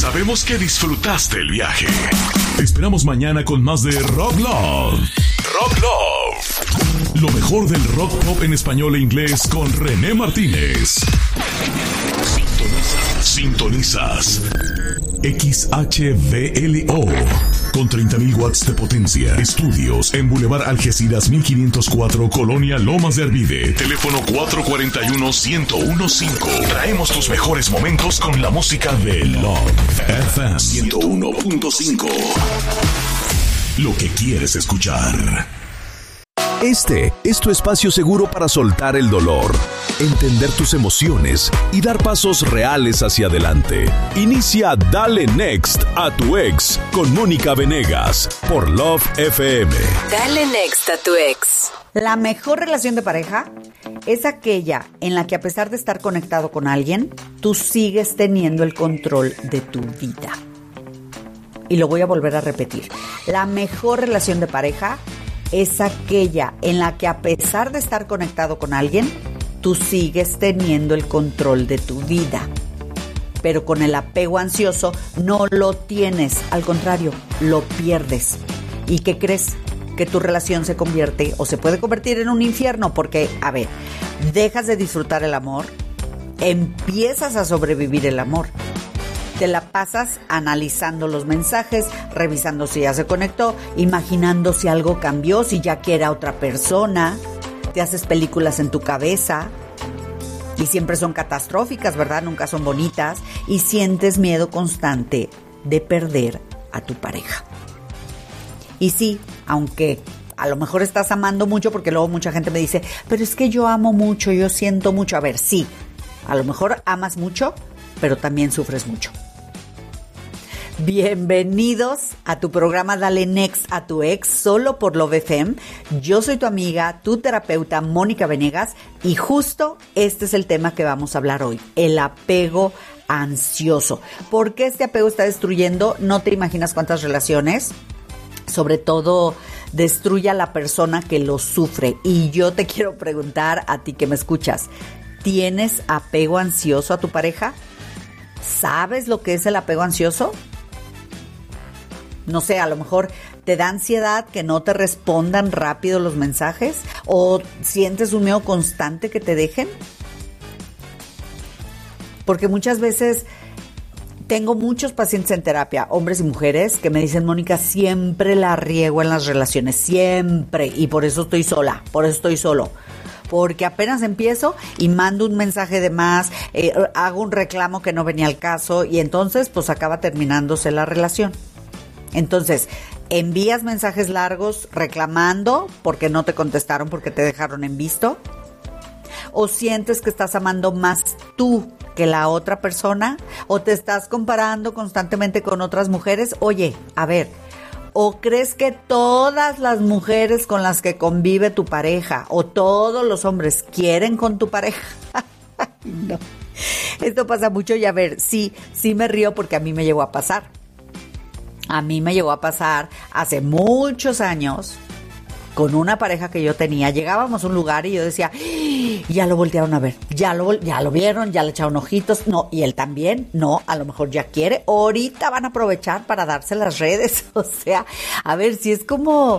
Sabemos que disfrutaste el viaje. Te esperamos mañana con más de Rock Love. Rock Love. Lo mejor del rock pop en español e inglés con René Martínez. Sintonizas XHVLO con 30.000 watts de potencia. Estudios en Boulevard Algeciras 1504, Colonia Lomas de Arvide. Teléfono 441-1015. Traemos tus mejores momentos con la música de Love FM 101.5. Lo que quieres escuchar. Este es tu espacio seguro para soltar el dolor, entender tus emociones y dar pasos reales hacia adelante. Inicia Dale Next a tu ex con Mónica Venegas por Love FM. Dale Next a tu ex. La mejor relación de pareja es aquella en la que, a pesar de estar conectado con alguien, tú sigues teniendo el control de tu vida. Y lo voy a volver a repetir. La mejor relación de pareja es aquella en la que, a pesar de estar conectado con alguien, tú sigues teniendo el control de tu vida. Pero con el apego ansioso no lo tienes, al contrario, lo pierdes. ¿Y qué crees? Que tu relación se convierte o se puede convertir en un infierno porque, a ver, dejas de disfrutar el amor, empiezas a sobrevivir el amor. Te la pasas analizando los mensajes, revisando si ya se conectó, imaginando si algo cambió, si ya quiere a otra persona. Te haces películas en tu cabeza y siempre son catastróficas, ¿verdad? Nunca son bonitas, y sientes miedo constante de perder a tu pareja. Y sí, aunque a lo mejor estás amando mucho, porque luego mucha gente me dice, pero es que yo amo mucho, yo siento mucho. A ver, sí, a lo mejor amas mucho, pero también sufres mucho. Bienvenidos a tu programa Dale Next a tu ex, solo por Love FM. Yo soy tu amiga, tu terapeuta Mónica Venegas, y justo este es el tema que vamos a hablar hoy, el apego ansioso. ¿Por qué este apego está destruyendo? No te imaginas cuántas relaciones. Sobre todo destruye a la persona que lo sufre. Y yo te quiero preguntar a ti que me escuchas, ¿tienes apego ansioso a tu pareja? ¿Sabes lo que es el apego ansioso? No sé, a lo mejor te da ansiedad que no te respondan rápido los mensajes, o sientes un miedo constante que te dejen. Porque muchas veces tengo muchos pacientes en terapia, hombres y mujeres, que me dicen, Mónica, siempre la riego en las relaciones, siempre, y por eso estoy sola, por eso estoy solo. Porque apenas empiezo y mando un mensaje de más, hago un reclamo que no venía al caso, y entonces pues acaba terminándose la relación. Entonces, envías mensajes largos reclamando porque no te contestaron, porque te dejaron en visto, o sientes que estás amando más tú que la otra persona, o te estás comparando constantemente con otras mujeres. Oye, a ver, ¿o crees que todas las mujeres con las que convive tu pareja o todos los hombres quieren con tu pareja? No, esto pasa mucho, y a ver, sí me río porque a mí me llegó a pasar. A mí me llegó a pasar hace muchos años con una pareja que yo tenía. Llegábamos a un lugar y yo decía, ya lo voltearon a ver, ya lo vieron, ya le echaron ojitos. No, y él también, no, a lo mejor ya quiere. Ahorita van a aprovechar para darse las redes. O sea, a ver, si es como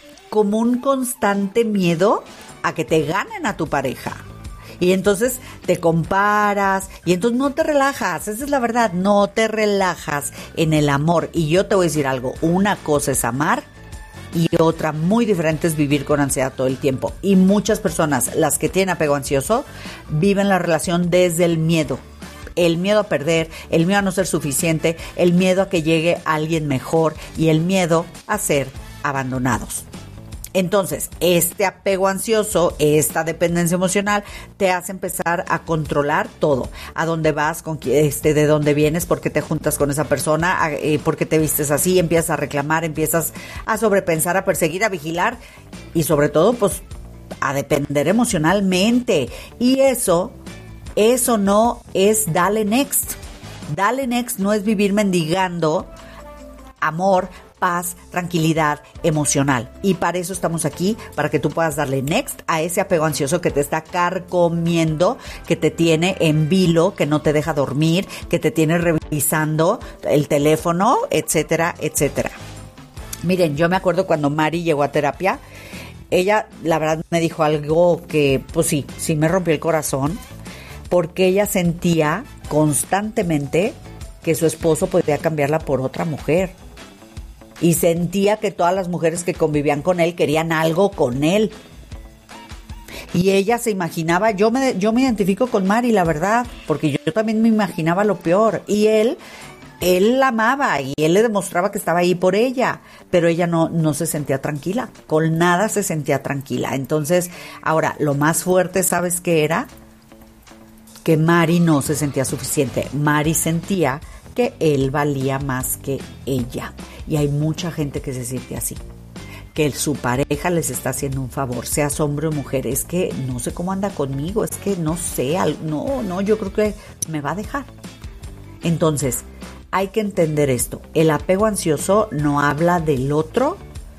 un constante miedo a que te ganen a tu pareja. Y entonces te comparas y entonces no te relajas. Esa es la verdad, no te relajas en el amor. Y yo te voy a decir algo, una cosa es amar y otra muy diferente es vivir con ansiedad todo el tiempo. Y muchas personas, las que tienen apego ansioso, viven la relación desde el miedo. El miedo a perder, el miedo a no ser suficiente, el miedo a que llegue alguien mejor y el miedo a ser abandonados. Entonces, este apego ansioso, esta dependencia emocional, te hace empezar a controlar todo. A dónde vas, de dónde vienes, por qué te juntas con esa persona, por qué te vistes así, empiezas a reclamar, empiezas a sobrepensar, a perseguir, a vigilar y sobre todo, pues, a depender emocionalmente. Y eso no es Dale Next. Dale Next no es vivir mendigando amor paz, tranquilidad emocional. Y para eso estamos aquí, para que tú puedas darle next a ese apego ansioso que te está carcomiendo, que te tiene en vilo, que no te deja dormir, que te tiene revisando el teléfono, etcétera, etcétera. Miren, yo me acuerdo cuando Mari llegó a terapia, ella la verdad me dijo algo que pues sí me rompió el corazón, porque ella sentía constantemente que su esposo podía cambiarla por otra mujer. Y sentía que todas las mujeres que convivían con él querían algo con él. Y ella se imaginaba, yo me identifico con Mari, la verdad, porque yo también me imaginaba lo peor. Y él la amaba y él le demostraba que estaba ahí por ella, pero ella no se sentía tranquila, con nada se sentía tranquila. Entonces, ahora, lo más fuerte, ¿sabes qué era? Que Mari no se sentía suficiente. Mari sentía que él valía más que ella. Y hay mucha gente que se siente así, que su pareja les está haciendo un favor, seas hombre o mujer. Es que no sé cómo anda conmigo, es que no sé, yo creo que me va a dejar. Entonces, hay que entender esto. El apego ansioso no habla del otro,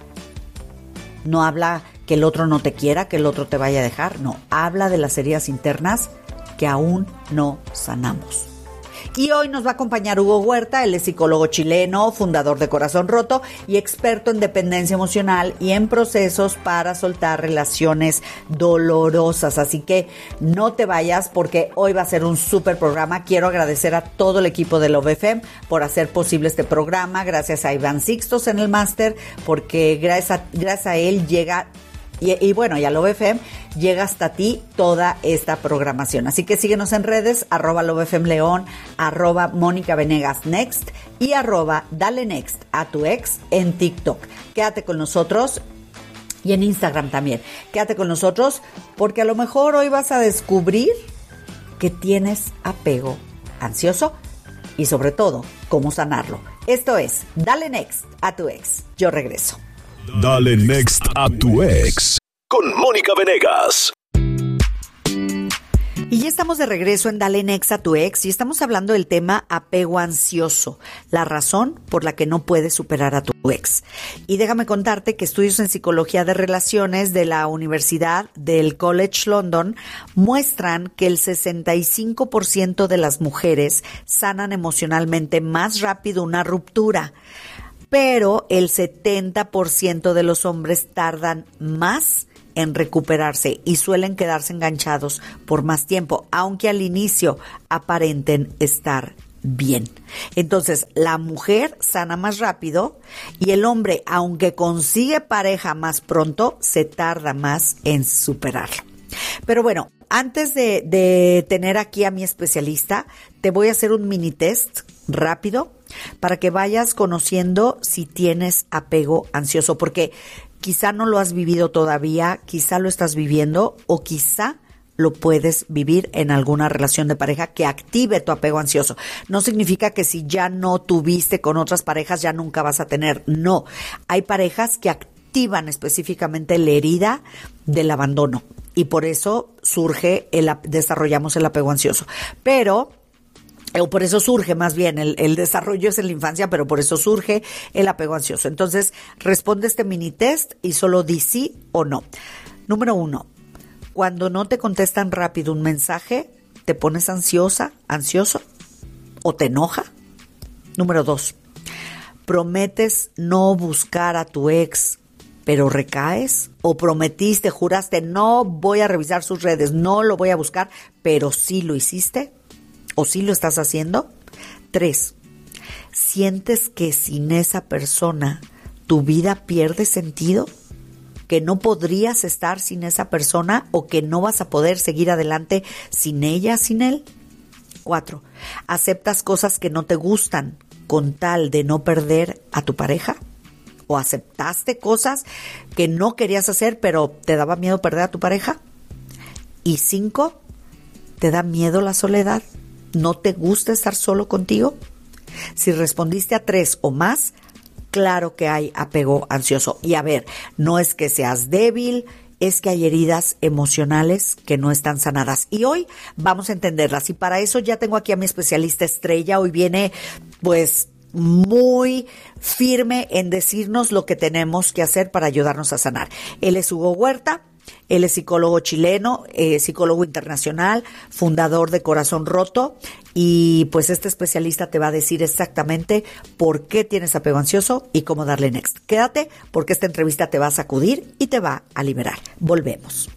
no habla que el otro no te quiera, que el otro te vaya a dejar, no, habla de las heridas internas que aún no sanamos. Y hoy nos va a acompañar Hugo Huerta, él es psicólogo chileno, fundador de Corazón Roto y experto en dependencia emocional y en procesos para soltar relaciones dolorosas. Así que no te vayas porque hoy va a ser un súper programa. Quiero agradecer a todo el equipo de Love FM por hacer posible este programa. Gracias a Iván Sixtos en el máster, porque gracias a él llega... Y bueno, ya Love FM llega hasta ti toda esta programación. Así que síguenos en redes, @LoveFMLeón, @MónicaVenegasNext y @Dale Next a tu ex en TikTok. Quédate con nosotros y en Instagram también. Quédate con nosotros porque a lo mejor hoy vas a descubrir que tienes apego ansioso y sobre todo, cómo sanarlo. Esto es Dale Next a tu ex. Yo regreso. Dale Next a tu ex con Mónica Venegas. Y ya estamos de regreso en Dale Next a tu ex y estamos hablando del tema apego ansioso, la razón por la que no puedes superar a tu ex. Y déjame contarte que estudios en psicología de relaciones de la Universidad del College London muestran que el 65% de las mujeres sanan emocionalmente más rápido una ruptura, pero el 70% de los hombres tardan más en recuperarse y suelen quedarse enganchados por más tiempo, aunque al inicio aparenten estar bien. Entonces, la mujer sana más rápido y el hombre, aunque consigue pareja más pronto, se tarda más en superarlo. Pero bueno, antes de tener aquí a mi especialista, te voy a hacer un mini test rápido para que vayas conociendo si tienes apego ansioso, porque quizá no lo has vivido todavía, quizá lo estás viviendo o quizá lo puedes vivir en alguna relación de pareja que active tu apego ansioso. No significa que si ya no tuviste con otras parejas ya nunca vas a tener. No, hay parejas que activan específicamente la herida del abandono y por eso desarrollamos el apego ansioso. O por eso surge más bien, el desarrollo es en la infancia, pero por eso surge el apego ansioso. Entonces, responde este mini test y solo di sí o no. Número 1, cuando no te contestan rápido un mensaje, ¿te pones ansioso o te enoja? Número 2, ¿prometes no buscar a tu ex, pero recaes? ¿O prometiste, juraste, no voy a revisar sus redes, no lo voy a buscar, pero sí lo hiciste? ¿O sí lo estás haciendo? 3, ¿sientes que sin esa persona tu vida pierde sentido? ¿Que no podrías estar sin esa persona o que no vas a poder seguir adelante sin ella, sin él? 4, ¿aceptas cosas que no te gustan con tal de no perder a tu pareja? ¿O aceptaste cosas que no querías hacer pero te daba miedo perder a tu pareja? Y 5, ¿te da miedo la soledad? ¿No te gusta estar solo contigo? Si respondiste a 3 o más, claro que hay apego ansioso. Y a ver, no es que seas débil, es que hay heridas emocionales que no están sanadas. Y hoy vamos a entenderlas. Y para eso ya tengo aquí a mi especialista estrella. Hoy viene, pues, muy firme en decirnos lo que tenemos que hacer para ayudarnos a sanar. Él es Hugo Huerta. Él es psicólogo chileno, psicólogo internacional, fundador de Corazón Roto, y pues este especialista te va a decir exactamente por qué tienes apego ansioso y cómo darle next. Quédate porque esta entrevista te va a sacudir y te va a liberar. Volvemos.